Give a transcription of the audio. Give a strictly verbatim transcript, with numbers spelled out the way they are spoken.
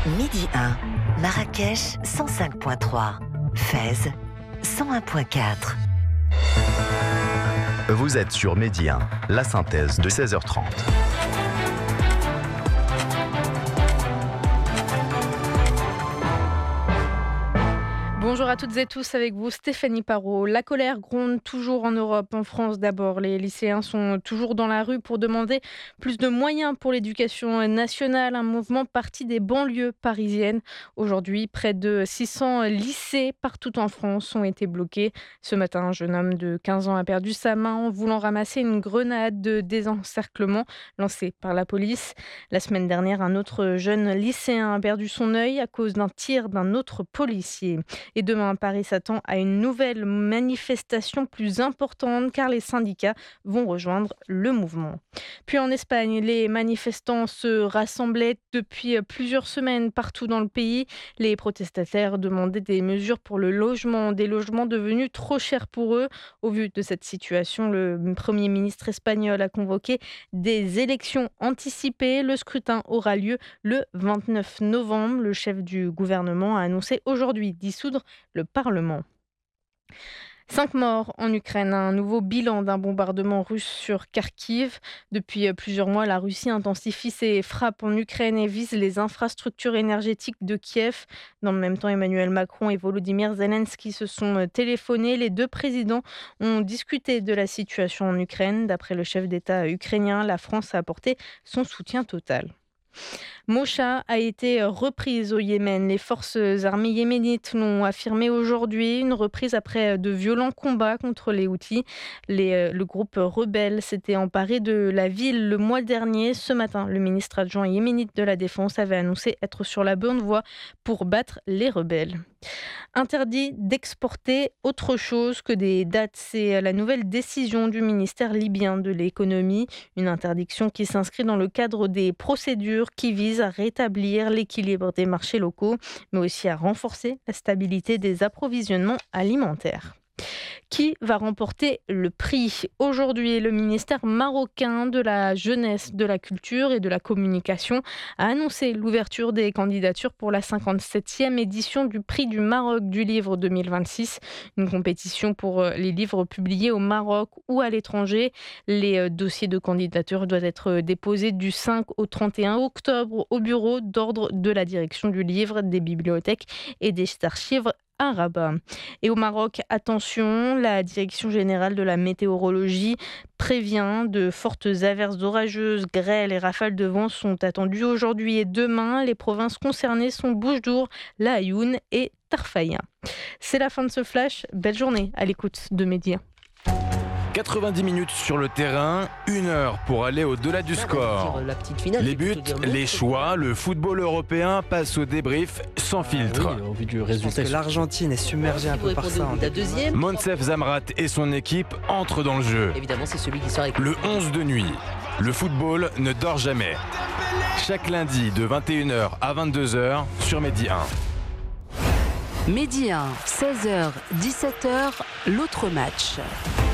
Midi un, Marrakech cent cinq virgule trois, Fès cent un virgule quatre. Vous êtes sur Midi un, la synthèse de seize heures trente. Bonjour à toutes et tous, avec vous Stéphanie Parot. La colère gronde toujours en Europe. En France d'abord, les lycéens sont toujours dans la rue pour demander plus de moyens pour l'éducation nationale. Un mouvement parti des banlieues parisiennes. Aujourd'hui, près de six cents lycées partout en France ont été bloqués. Ce matin, un jeune homme de quinze ans a perdu sa main en voulant ramasser une grenade de désencerclement lancée par la police. La semaine dernière, un autre jeune lycéen a perdu son œil à cause d'un tir d'un autre policier. Et demain, Paris s'attend à une nouvelle manifestation plus importante car les syndicats vont rejoindre le mouvement. Puis en Espagne, les manifestants se rassemblaient depuis plusieurs semaines partout dans le pays. Les protestataires demandaient des mesures pour le logement, des logements devenus trop chers pour eux. Au vu de cette situation, le Premier ministre espagnol a convoqué des élections anticipées. Le scrutin aura lieu le vingt-neuf novembre. Le chef du gouvernement a annoncé aujourd'hui dissoudre le Parlement. Cinq morts en Ukraine, un nouveau bilan d'un bombardement russe sur Kharkiv. Depuis plusieurs mois, la Russie intensifie ses frappes en Ukraine et vise les infrastructures énergétiques de Kiev. Dans le même temps, Emmanuel Macron et Volodymyr Zelensky se sont téléphonés. Les deux présidents ont discuté de la situation en Ukraine. D'après le chef d'État ukrainien, la France a apporté son soutien total. Mocha a été reprise au Yémen. Les forces armées yéménites l'ont affirmé aujourd'hui. Une reprise après de violents combats contre les Houthis. Les, le groupe rebelle s'était emparé de la ville le mois dernier. Ce matin, le ministre adjoint yéménite de la Défense avait annoncé être sur la bonne voie pour battre les rebelles. Interdit d'exporter autre chose que des dattes. C'est la nouvelle décision du ministère libyen de l'économie. Une interdiction qui s'inscrit dans le cadre des procédures qui visent à rétablir l'équilibre des marchés locaux, mais aussi à renforcer la stabilité des approvisionnements alimentaires. Qui va remporter le prix ? Aujourd'hui, le ministère marocain de la jeunesse, de la culture et de la communication a annoncé l'ouverture des candidatures pour la cinquante-septième édition du prix du Maroc du livre deux mille vingt-six, une compétition pour les livres publiés au Maroc ou à l'étranger. Les dossiers de candidature doivent être déposés du cinq au trente et un octobre au bureau d'ordre de la direction du livre, des bibliothèques et des archives à Rabat. Et au Maroc, attention, la Direction générale de la météorologie prévient de fortes averses orageuses, grêles et rafales de vent sont attendues aujourd'hui et demain. Les provinces concernées sont Boujdour, La Aïoun et Tarfaya. C'est la fin de ce flash. Belle journée à l'écoute de Midi un. quatre-vingt-dix minutes sur le terrain, une heure pour aller au-delà du score. Les buts, les choix, le football européen passe au débrief sans filtre. Oui, au vu du résultat, que l'Argentine est submergée un peu par ça. La deuxième. Monsef Zamrat et son équipe entrent dans le jeu. Évidemment, c'est celui qui sort avec le onze de nuit. Le football ne dort jamais. Chaque lundi de vingt et une heures à vingt-deux heures sur Midi un. Midi un, seize heures, dix-sept heures, l'autre match.